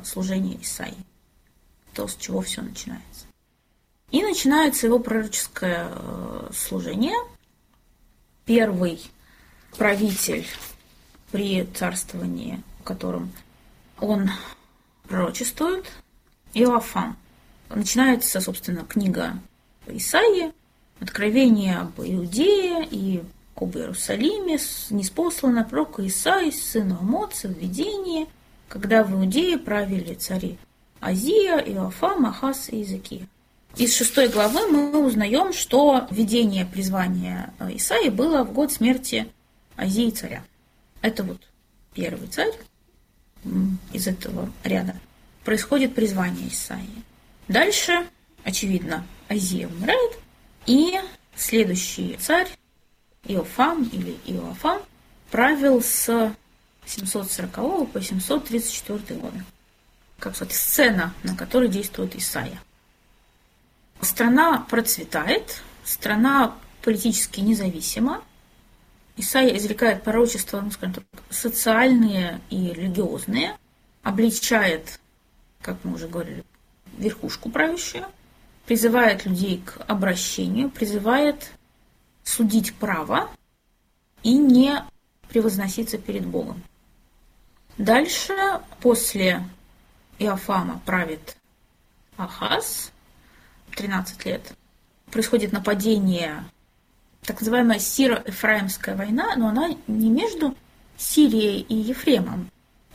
служения Исаии. То, с чего все начинается. И начинается его пророческое служение. Первый правитель при царствовании, в котором он пророчествует, Иоафам. Начинается, собственно, книга Исаии, откровение об Иудее и об Иерусалиме, ниспослано пророк Исаии, сыну Амоца, в видении, когда в Иудее правили цари Азия, Иоафам, Ахаз и Иезекия. Из 6 главы мы узнаем, что видение призвания Исаии было в год смерти Азии царя. Это вот первый царь из этого ряда. Происходит призвание Исаии. Дальше, очевидно, Азия умирает, и следующий царь, Иофам или Иоафам, правил с 740 по 734 годы. Как сказать, сцена, на которой действует Исаия. Страна процветает, страна политически независима. Исаия изрекает пророчества, скажем так, социальные и религиозные, обличает, как мы уже говорили, верхушку правящую, призывает людей к обращению, призывает судить право и не превозноситься перед Богом. Дальше, после Иоафама, правит Ахаз, 13 лет. Происходит нападение, так называемая Сиро-Эфраимская война, но она не между Сирией и Ефремом.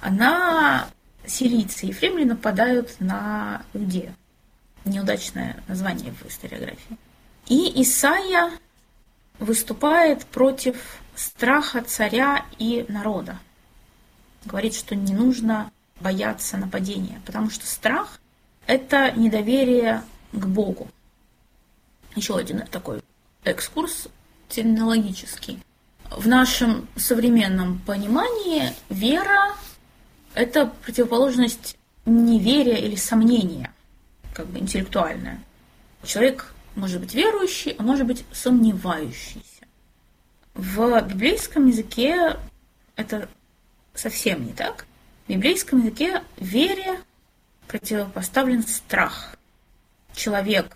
Сирийцы и ефремляне нападают на Иудею. Неудачное название в историографии. И Исаия выступает против страха царя и народа. Говорит, что не нужно бояться нападения, потому что страх – это недоверие к Богу. Еще один такой экскурс терминологический. В нашем современном понимании вера – это противоположность неверия или сомнения, как бы интеллектуальная. Человек может быть верующий, а может быть сомневающийся. В библейском языке это совсем не так. В библейском языке вере противопоставлен страх. Человек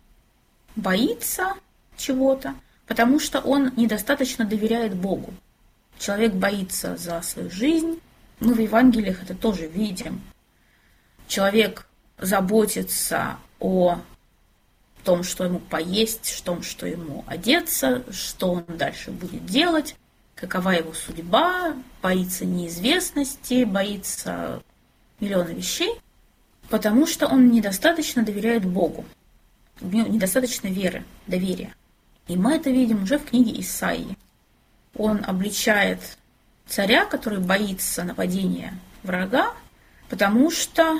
боится чего-то, потому что он недостаточно доверяет Богу. Человек боится за свою жизнь. Мы в Евангелиях это тоже видим. Человек заботится о том, что ему поесть, о том, что ему одеться, что он дальше будет делать, какова его судьба, боится неизвестности, боится миллиона вещей, потому что он недостаточно доверяет Богу. У него недостаточно веры, доверия. И мы это видим уже в книге Исаии. Он обличает царя, который боится нападения врага, потому что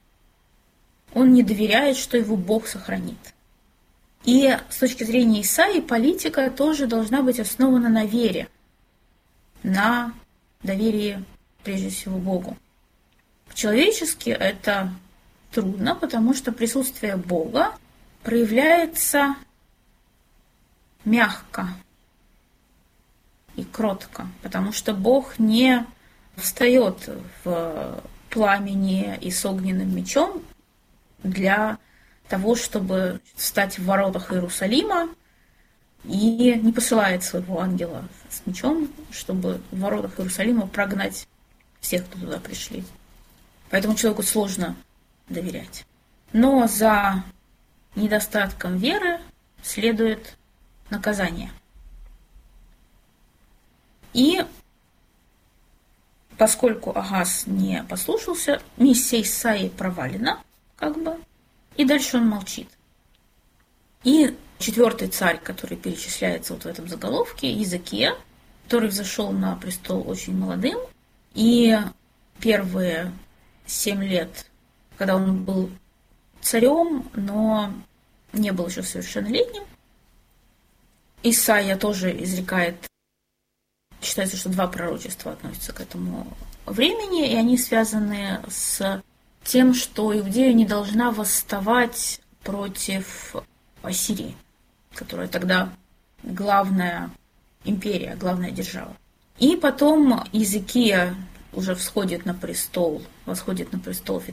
он не доверяет, что его Бог сохранит. И с точки зрения Исаии политика тоже должна быть основана на вере, на доверии прежде всего Богу. Человечески это трудно, потому что присутствие Бога проявляется мягко и кротко, потому что Бог не встает в пламени и с огненным мечом для того, чтобы встать в воротах Иерусалима, и не посылает своего ангела с мечом, чтобы в воротах Иерусалима прогнать всех, кто туда пришли. Поэтому человеку сложно доверять. Но за недостатком веры следует наказание. И поскольку Ахаз не послушался, миссия Исаии провалена, и дальше он молчит. И 4-й царь, который перечисляется вот в этом заголовке, Иезекия, который взошел на престол очень молодым, и первые 7 лет, когда он был царем, но не был еще совершеннолетним, Исаия тоже изрекает, считается, что 2 пророчества относятся к этому времени, и они связаны с тем, что Иудея не должна восставать против Ассирии, которая тогда главная империя, главная держава. И потом Иезекия уже восходит на престол